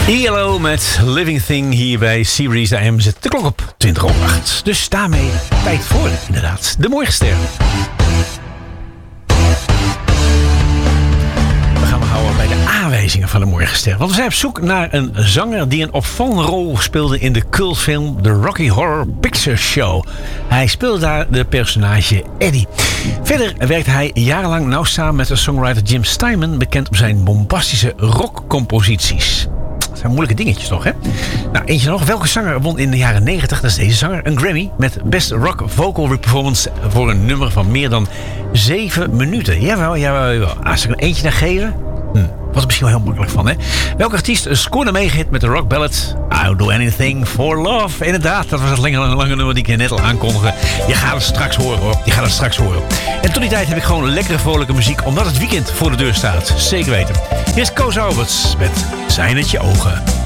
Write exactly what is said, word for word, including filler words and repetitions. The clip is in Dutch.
E L O met Living Thing hier bij Series A M. Zet de klok op twintig over acht. Dus daarmee tijd voor, inderdaad, de Morgenster. We gaan we houden bij de aanwijzingen van de Morgenster. Want we zijn op zoek naar een zanger die een opvallende rol speelde in de cultfilm The Rocky Horror Picture Show. Hij speelde daar de personage Eddie. Verder werkte hij jarenlang nauw samen met de songwriter Jim Steinman, bekend om zijn bombastische rockcomposities. Dat zijn moeilijke dingetjes toch, hè? Nou, eentje nog. Welke zanger won in de jaren negentig, dat is deze zanger, een Grammy met Best Rock Vocal Performance voor een nummer van meer dan zeven minuten? Jawel, jawel, jawel. Als ik er eentje naar geven, hm, was er misschien wel heel makkelijk van, hè? Welke artiest scoorde meegehit met de rock ballad I'll Do Anything for Love? Inderdaad, dat was het lange, lange nummer die ik net al aankondigde. Je gaat het straks horen, hoor. Je gaat het straks horen. En tot die tijd heb ik gewoon lekkere, vrolijke muziek, omdat het weekend voor de deur staat. Zeker weten. Hier is Koos Alberts met Zijn het je ogen.